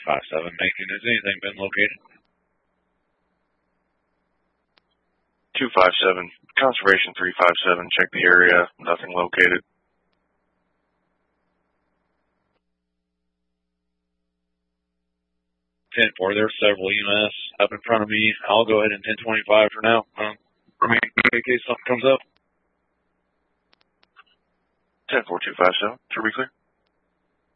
57, making. Has anything been located? 257, Conservation 357, check the area, nothing located. 10-4, there's several EMS up in front of me. I'll go ahead and 1025 for now. Remain in case something comes up. 10-4, 257, should we clear?